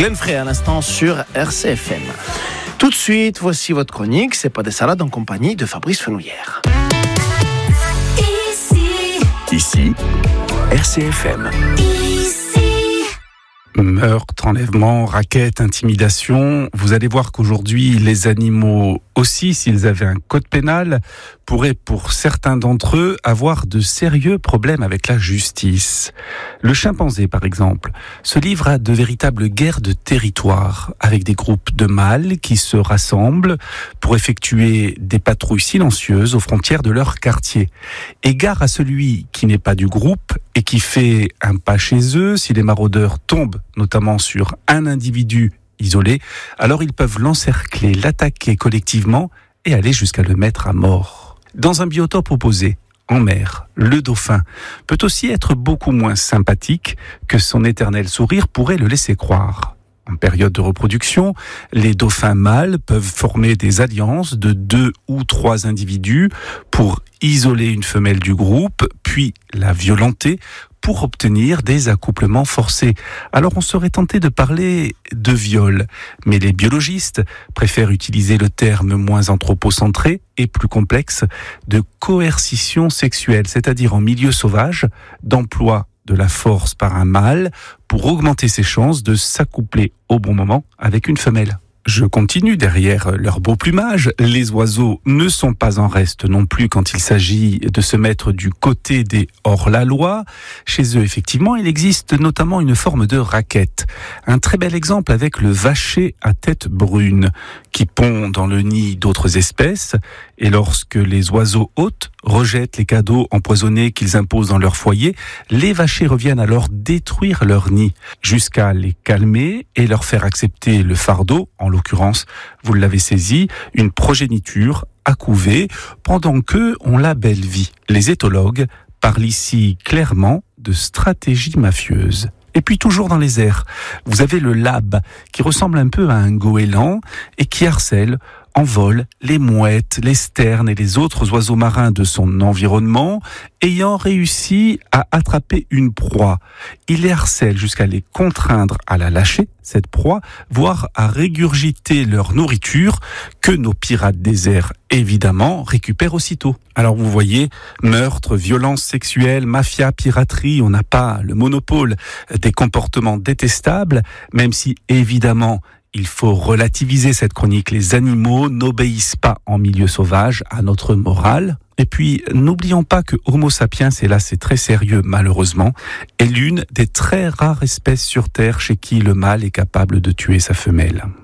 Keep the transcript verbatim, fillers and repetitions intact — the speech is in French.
Glenn Frey à l'instant sur R C F M. Tout de suite, voici votre chronique, c'est pas des salades en compagnie de Fabrice Fenouillère. Ici, Ici, R C F M. ici, Meurtre, enlèvement, racket, intimidation. Vous allez voir qu'aujourd'hui, les animaux aussi, s'ils avaient un code pénal, pourraient, pour certains d'entre eux, avoir de sérieux problèmes avec la justice. Le chimpanzé, par exemple, se livre à de véritables guerres de territoire, avec des groupes de mâles qui se rassemblent pour effectuer des patrouilles silencieuses aux frontières de leur quartier. Égard à celui qui n'est pas du groupe et qui fait un pas chez eux, si les maraudeurs tombent notamment sur un individu isolé, alors ils peuvent l'encercler, l'attaquer collectivement et aller jusqu'à le mettre à mort. Dans un biotope opposé, en mer, le dauphin peut aussi être beaucoup moins sympathique que son éternel sourire pourrait le laisser croire. En période de reproduction, les dauphins mâles peuvent former des alliances de deux ou trois individus pour isoler une femelle du groupe, puis la violenter pour obtenir des accouplements forcés. Alors on serait tenté de parler de viol, mais les biologistes préfèrent utiliser le terme moins anthropocentré et plus complexe de coercition sexuelle, c'est-à-dire en milieu sauvage, d'emploi de la force par un mâle pour augmenter ses chances de s'accoupler au bon moment avec une femelle. Je continue derrière leur beau plumage. Les oiseaux ne sont pas en reste non plus quand il s'agit de se mettre du côté des hors-la-loi. Chez eux, effectivement, il existe notamment une forme de raquette. Un très bel exemple avec le vacher à tête brune, qui pond dans le nid d'autres espèces, et lorsque les oiseaux hôtes rejettent les cadeaux empoisonnés qu'ils imposent dans leur foyer, les vachers reviennent alors détruire leur nid, jusqu'à les calmer et leur faire accepter le fardeau, en l'occurrence, vous l'avez saisi, une progéniture à couver, pendant qu'eux ont la belle vie. Les éthologues parlent ici clairement de stratégie mafieuse. Et puis toujours dans les airs, vous avez le lab, qui ressemble un peu à un goéland et qui harcèle en vol les mouettes, les sternes et les autres oiseaux marins de son environnement, ayant réussi à attraper une proie. Il les harcèle jusqu'à les contraindre à la lâcher, cette proie, voire à régurgiter leur nourriture, que nos pirates des airs, évidemment, récupèrent aussitôt. Alors vous voyez, meurtre, violence sexuelle, mafia, piraterie, on n'a pas le monopole des comportements détestables, même si, évidemment, il faut relativiser cette chronique. Les animaux n'obéissent pas en milieu sauvage à notre morale. Et puis, n'oublions pas que Homo sapiens, et là c'est très sérieux malheureusement, est l'une des très rares espèces sur Terre chez qui le mâle est capable de tuer sa femelle.